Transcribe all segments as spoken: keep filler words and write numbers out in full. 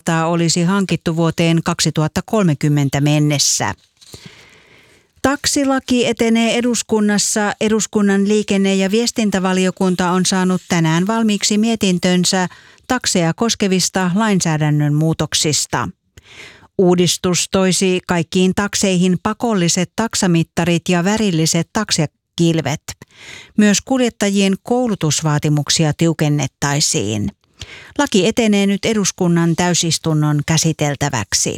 sata olisi hankittu vuoteen kaksituhattakolmekymmentä mennessä. Taksilaki etenee eduskunnassa. Eduskunnan liikenne- ja viestintävaliokunta on saanut tänään valmiiksi mietintönsä takseja koskevista lainsäädännön muutoksista. Uudistus toisi kaikkiin takseihin pakolliset taksamittarit ja värilliset taksikilvet. Myös kuljettajien koulutusvaatimuksia tiukennettaisiin. Laki etenee nyt eduskunnan täysistunnon käsiteltäväksi.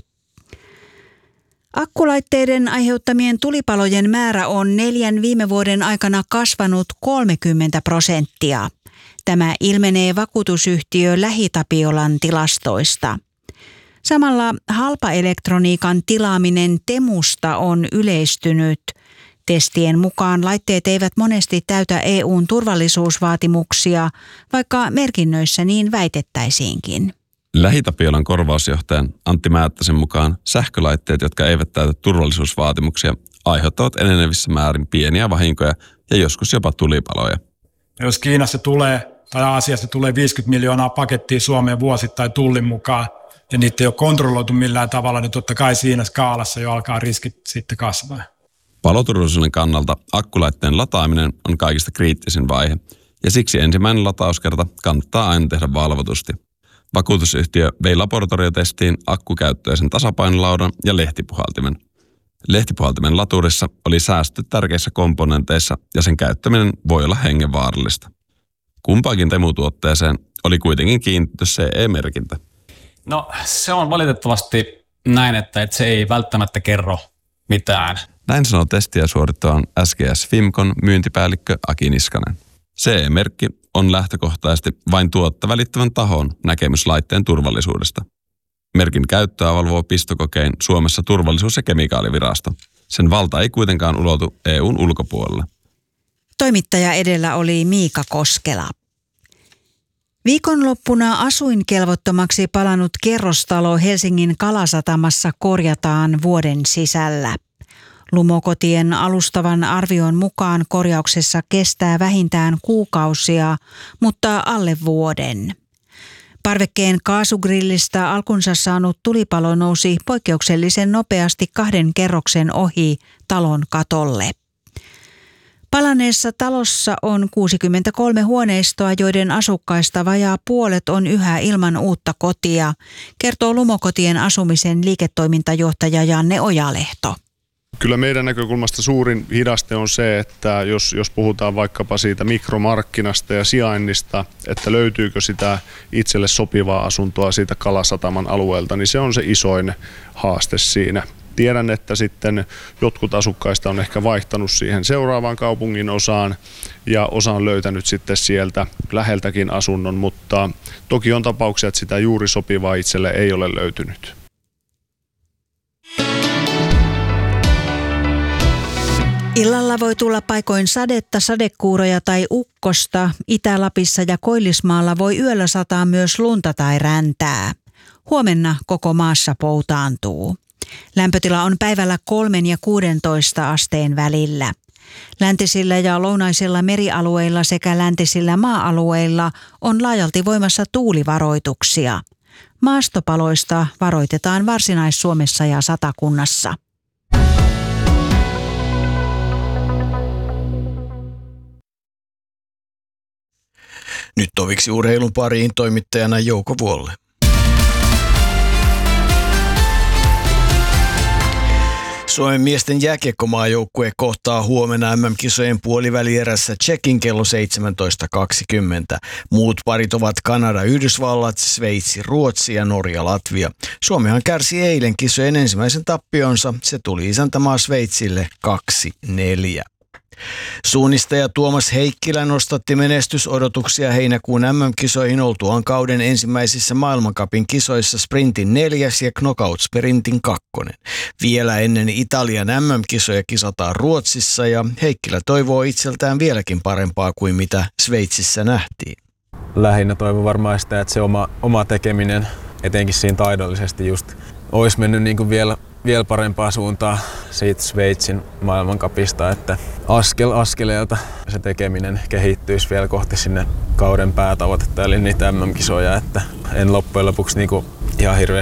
Akkulaitteiden aiheuttamien tulipalojen määrä on neljän viime vuoden aikana kasvanut kolmekymmentä prosenttia. Tämä ilmenee vakuutusyhtiö LähiTapiolan tilastoista. Samalla halpaelektroniikan tilaaminen Temusta on yleistynyt. Testien mukaan laitteet eivät monesti täytä E U:n turvallisuusvaatimuksia, vaikka merkinnöissä niin väitettäisiinkin. LähiTapiolan korvausjohtajan Antti Määttäsen mukaan sähkölaitteet, jotka eivät täytä turvallisuusvaatimuksia, aiheuttavat enenevissä määrin pieniä vahinkoja ja joskus jopa tulipaloja. Jos Kiinassa tulee tai Aasiassa tulee viisikymmentä miljoonaa pakettia Suomeen vuosittain tullin mukaan ja niitä ei ole kontrolloitu millään tavalla, niin totta kai siinä skaalassa jo alkaa riskit sitten kasvaa. Paloturvallisuuden kannalta akkulaitteen lataaminen on kaikista kriittisin vaihe ja siksi ensimmäinen latauskerta kannattaa aina tehdä valvotusti. Vakuutusyhtiö vei laboratoriotestiin akkukäyttöisen tasapainolaudan ja lehtipuhaltimen. Lehtipuhaltimen laturissa oli säästöt tärkeissä komponenteissa ja sen käyttäminen voi olla hengenvaarallista. Kumpaakin Temu-tuotteeseen oli kuitenkin kiinnitetty C E-merkintä. No se on valitettavasti näin, että, että se ei välttämättä kerro mitään. Näin sanoo testiä suorittavan S G S Fimcon myyntipäällikkö Aki Niskanen. C E-merkki on lähtökohtaisesti vain tuotta välittävän tahon näkemys laitteen turvallisuudesta. Merkin käyttöä valvoo pistokokein Suomessa turvallisuus- ja kemikaalivirasto. Sen valta ei kuitenkaan ulotu E U:n ulkopuolelle. Toimittaja edellä oli Miika Koskela. Viikonloppuna asuinkelvottomaksi palannut kerrostalo Helsingin Kalasatamassa korjataan vuoden sisällä. Lumokotien alustavan arvion mukaan korjauksessa kestää vähintään kuukausia, mutta alle vuoden. Parvekkeen kaasugrillistä alkunsa saanut tulipalo nousi poikkeuksellisen nopeasti kahden kerroksen ohi talon katolle. Palaneessa talossa on kuusikymmentäkolme huoneistoa, joiden asukkaista vajaa puolet on yhä ilman uutta kotia, kertoo Lumokotien asumisen liiketoimintajohtaja Janne Ojalehto. Kyllä meidän näkökulmasta suurin hidaste on se, että jos, jos puhutaan vaikkapa siitä mikromarkkinasta ja sijainnista, että löytyykö sitä itselle sopivaa asuntoa siitä Kalasataman alueelta, niin se on se isoin haaste siinä. Tiedän, että sitten jotkut asukkaista on ehkä vaihtanut siihen seuraavaan kaupungin osaan ja osa on löytänyt sitten sieltä läheltäkin asunnon, mutta toki on tapauksia, että sitä juuri sopivaa itselle ei ole löytynyt. Illalla voi tulla paikoin sadetta, sadekuuroja tai ukkosta. Itä-Lapissa ja Koillismaalla voi yöllä sataa myös lunta tai räntää. Huomenna koko maassa poutaantuu. Lämpötila on päivällä kolmen ja kuudentoista asteen välillä. Läntisillä ja lounaisilla merialueilla sekä läntisillä maa-alueilla on laajalti voimassa tuulivaroituksia. Maastopaloista varoitetaan Varsinais-Suomessa ja Satakunnassa. Nyt toviksi urheilun pariin toimittajana Jouko Vuolle. Suomen miesten jääkiekkomaajoukkue kohtaa huomenna M M-kisojen puolivälierässä Tšekin kello seitsemäntoista kaksikymmentä. Muut parit ovat Kanada, Yhdysvallat, Sveitsi, Ruotsi ja Norja, Latvia. Suomihan kärsi eilen kisojen ensimmäisen tappionsa. Se tuli isäntämaa Sveitsille kaksi neljä. Suunnistaja Tuomas Heikkilä nostatti menestysodotuksia heinäkuun M M-kisoihin oltuaan kauden ensimmäisissä maailmancupin kisoissa sprintin neljäs ja knockout-sprintin kakkonen. Vielä ennen Italian M M-kisoja kisataan Ruotsissa ja Heikkilä toivoo itseltään vieläkin parempaa kuin mitä Sveitsissä nähtiin. Lähinnä toivon varmaan sitä, että se oma, oma tekeminen, etenkin siinä taidollisesti just, olisi mennyt niin kuin vielä vielä parempaa suuntaa siitä Sveitsin maailmancupista, että askel askeleelta se tekeminen kehittyisi vielä kohti sinne kauden päätavoitetta, eli niitä M M-kisoja, että en loppujen lopuksi niinku ihan hirveästi